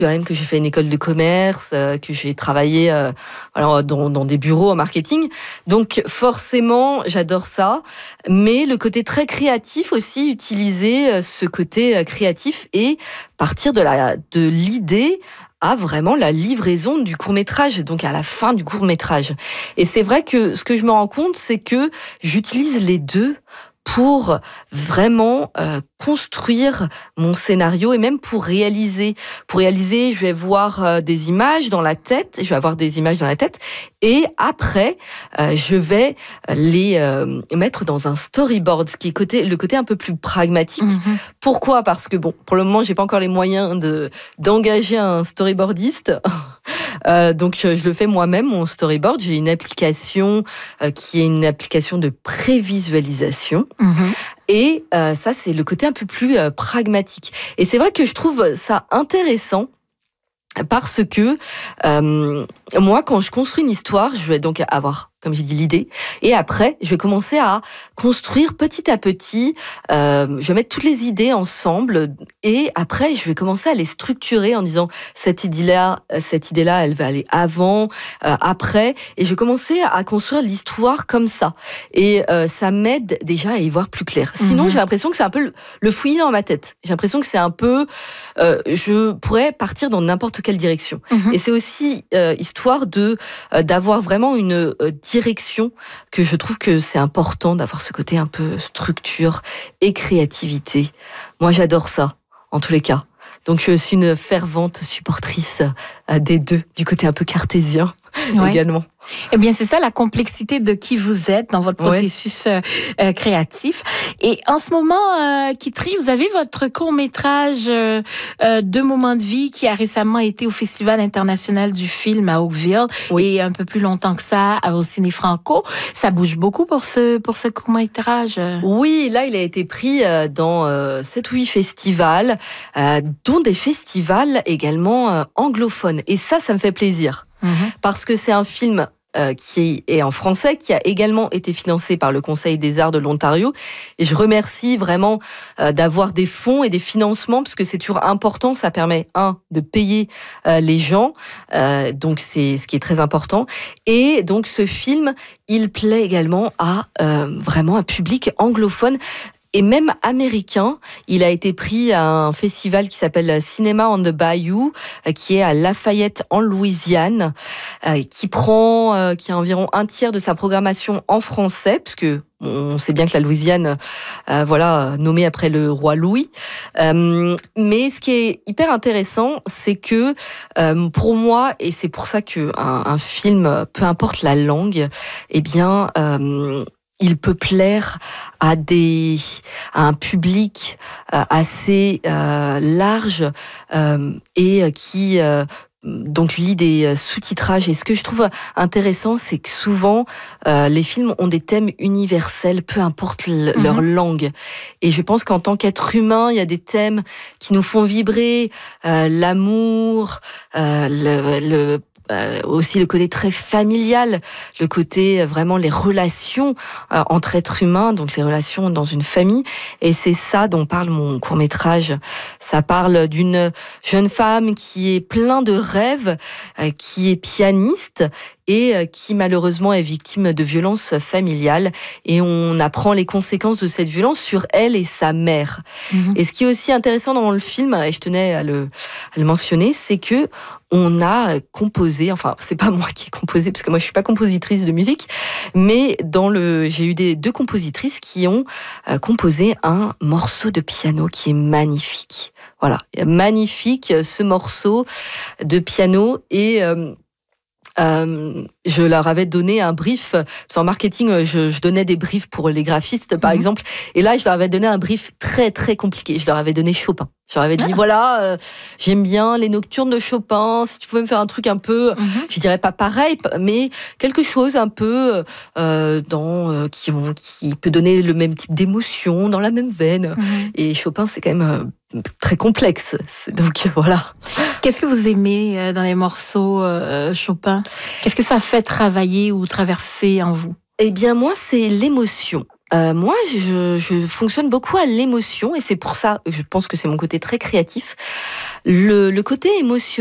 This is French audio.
quand même que j'ai fait une école de commerce, que j'ai travaillé alors dans des bureaux en marketing. Donc forcément, j'adore ça. Mais le côté très créatif aussi, utiliser ce côté créatif et partir de l'idée à vraiment la livraison du court-métrage, donc à la fin du court-métrage. Et c'est vrai que ce que je me rends compte, c'est que j'utilise les deux pour vraiment construire mon scénario et même pour réaliser. Pour réaliser, je vais voir des images dans la tête, et après, je vais les mettre dans un storyboard, ce qui est le côté un peu plus pragmatique. Mm-hmm. Pourquoi ? Parce que bon, pour le moment, j'ai pas encore les moyens d'engager un storyboardiste. Donc je le fais moi-même, mon storyboard. J'ai une application qui est une application de prévisualisation. Mmh. Et ça, c'est le côté un peu plus pragmatique. Et c'est vrai que je trouve ça intéressant parce que moi, quand je construis une histoire, je vais donc avoir, comme j'ai dit, l'idée. Et après, je vais commencer à construire petit à petit. Je vais mettre toutes les idées ensemble. Et après, je vais commencer à les structurer en disant cette idée-là, elle va aller avant, après. Et je vais commencer à construire l'histoire comme ça. Et ça m'aide déjà à y voir plus clair. Sinon, j'ai l'impression que c'est un peu le fouillis dans ma tête. J'ai l'impression que c'est un peu... je pourrais partir dans n'importe quelle direction. Et c'est aussi histoire d'avoir vraiment une direction, que je trouve que c'est important d'avoir ce côté un peu structure et créativité. Moi, j'adore ça, en tous les cas. Donc, je suis une fervente supportrice des deux, du côté un peu cartésien également. Eh bien, c'est ça la complexité de qui vous êtes dans votre processus créatif. Et en ce moment, Kitri, vous avez votre court-métrage Deux moments de vie qui a récemment été au Festival international du film à Oakville et un peu plus longtemps que ça au Ciné Franco. Ça bouge beaucoup pour ce court-métrage. Oui, là, il a été pris dans 7 ou 8 festivals, dont des festivals également anglophones. Et ça me fait plaisir. Parce que c'est un film qui est en français, qui a également été financé par le Conseil des Arts de l'Ontario. Et je remercie vraiment d'avoir des fonds et des financements, parce que c'est toujours important. Ça permet, de payer les gens. Donc, c'est ce qui est très important. Et donc, ce film, il plaît également à vraiment un public anglophone. Et même américain. Il a été pris à un festival qui s'appelle Cinema on the Bayou, qui est à Lafayette en Louisiane, qui a environ un tiers de sa programmation en français, parce que on sait bien que la Louisiane, nommée après le roi Louis. Mais ce qui est hyper intéressant, c'est que pour moi, et c'est pour ça que un film, peu importe la langue, eh bien, il peut plaire à un public assez large et qui donc lit des sous-titrages. Et ce que je trouve intéressant, c'est que souvent les films ont des thèmes universels, peu importe leur langue. Et je pense qu'en tant qu'être humain, il y a des thèmes qui nous font vibrer, l'amour, aussi le côté très familial, le côté vraiment les relations entre êtres humains, donc les relations dans une famille. Et c'est ça dont parle mon court-métrage. Ça parle d'une jeune femme qui est plein de rêves, qui est pianiste et qui malheureusement est victime de violences familiales. Et on apprend les conséquences de cette violence sur elle et sa mère. Et ce qui est aussi intéressant dans le film, et je tenais à le mentionner, c'est que on a composé, enfin c'est pas moi qui ai composé parce que moi je suis pas compositrice de musique, mais j'ai eu deux compositrices qui ont composé un morceau de piano qui est magnifique. Voilà, magnifique ce morceau de piano. Et je leur avais donné un brief, parce qu'en marketing, je donnais des briefs pour les graphistes, par exemple. Et là, je leur avais donné un brief très, très compliqué. Je leur avais donné Chopin. Je leur avais dit, j'aime bien les nocturnes de Chopin. Si tu pouvais me faire un truc un peu, je dirais pas pareil, mais quelque chose un peu qui peut donner le même type d'émotion, dans la même veine. Et Chopin, c'est quand même très complexe. Donc, voilà. Qu'est-ce que vous aimez dans les morceaux Chopin ? Qu'est-ce que ça fait travailler ou traverser en vous ? Eh bien, moi, c'est l'émotion. Moi, je fonctionne beaucoup à l'émotion et c'est pour ça que je pense que c'est mon côté très créatif. Le côté émotionnel,